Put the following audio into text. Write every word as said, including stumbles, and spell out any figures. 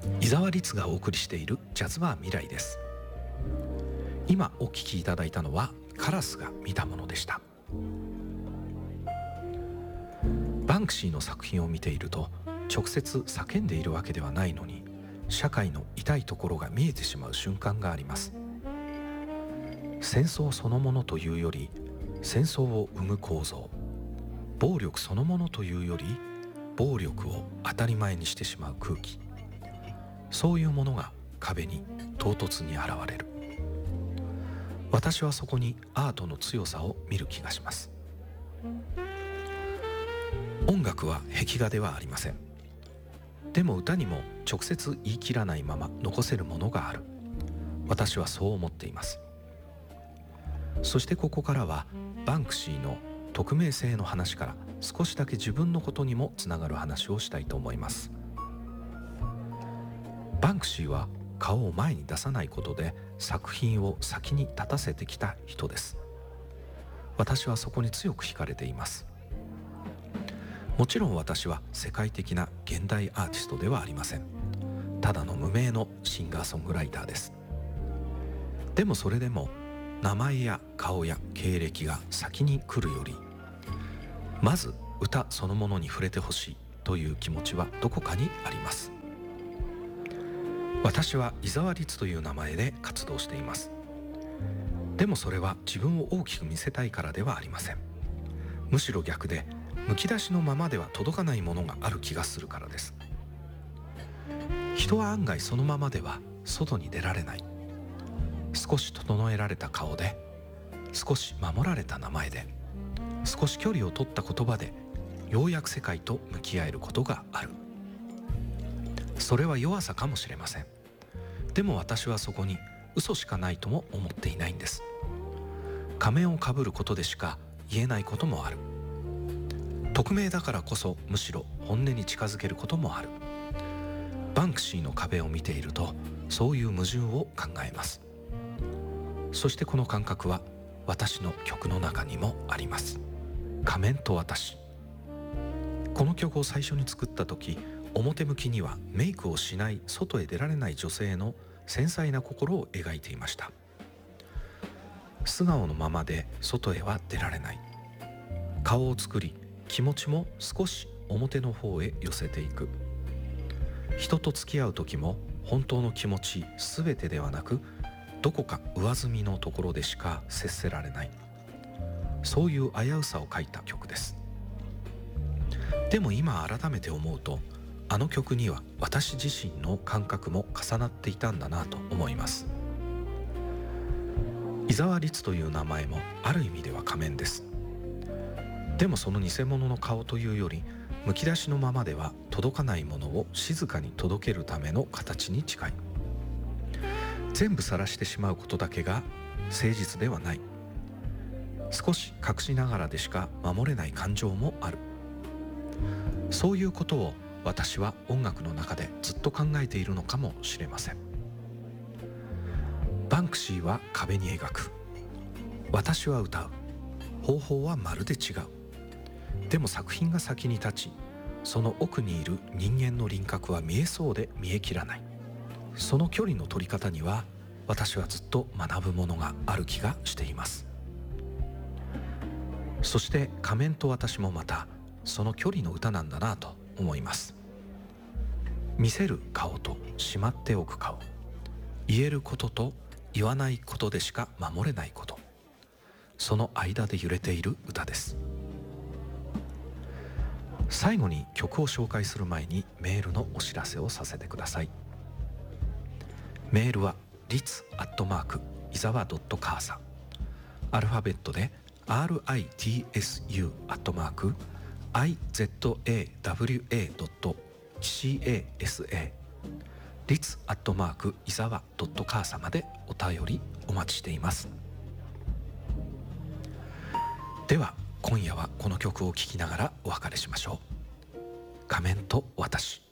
伊沢律がお送りしているジャズバー未来です。今お聴きいただいたのはカラスが見たものでした。バンクシーの作品を見ていると、直接叫んでいるわけではないのに社会の痛いところが見えてしまう瞬間があります。戦争そのものというより戦争を生む構造、暴力そのものというより暴力を当たり前にしてしまう空気、そういうものが壁に唐突に現れる。私はそこにアートの強さを見る気がします。音楽は壁画ではありません。でも歌にも直接言い切らないまま残せるものがある。私はそう思っています。そしてここからはバンクシーの匿名性の話から少しだけ自分のことにもつながる話をしたいと思います。バンクシーは顔を前に出さないことで作品を先に立たせてきた人です。私はそこに強く惹かれています。もちろん私は世界的な現代アーティストではありません。ただの無名のシンガーソングライターです。でもそれでも名前や顔や経歴が先に来るより、まず歌そのものに触れてほしいという気持ちはどこかにあります。私は伊沢律という名前で活動しています。でもそれは自分を大きく見せたいからではありません。むしろ逆で、むき出しのままでは届かないものがある気がするからです。人は案外そのままでは外に出られない。少し整えられた顔で、少し守られた名前で、少し距離を取った言葉で、ようやく世界と向き合えることがある。それは弱さかもしれません。でも私はそこに嘘しかないとも思っていないんです。仮面をかぶることでしか言えないこともある。匿名だからこそむしろ本音に近づけることもある。バンクシーの壁を見ているとそういう矛盾を考えます。そしてこの感覚は私の曲の中にもあります。仮面と私。この曲を最初に作った時、表向きにはメイクをしない外へ出られない女性の繊細な心を描いていました。素顔のままで外へは出られない。顔を作り、気持ちも少し表の方へ寄せていく。人と付き合う時も本当の気持ち全てではなく、どこか上澄みのところでしか接せられない。そういう危うさを書いた曲です。でも今改めて思うと、あの曲には私自身の感覚も重なっていたんだなと思います。伊沢律という名前もある意味では仮面です。でもその偽物の顔というより、むき出しのままでは届かないものを静かに届けるための形に近い。全部晒してしまうことだけが誠実ではない。少し隠しながらでしか守れない感情もある。そういうことを私は音楽の中でずっと考えているのかもしれません。バンクシーは壁に描く。私は歌う。方法はまるで違う。でも作品が先に立ち、その奥にいる人間の輪郭は見えそうで見えきらない。その距離の取り方には私はずっと学ぶものがある気がしています。そして仮面と私もまたその距離の歌なんだなと思います。見せる顔としまっておく顔、言えることと言わないことでしか守れないこと、その間で揺れている歌です。最後に曲を紹介する前にメールのお知らせをさせてください。メールは リツ アットマーク イザワ ドット カーサ、 アルファベットで アールアイティーエスユー アットマーク アイゼットエーダブリューエー ドット シーエーエスエー リツ アットマーク イザワ ドット カーサまでお便りお待ちしています。では今夜はこの曲を聴きながらお別れしましょう。仮面と私。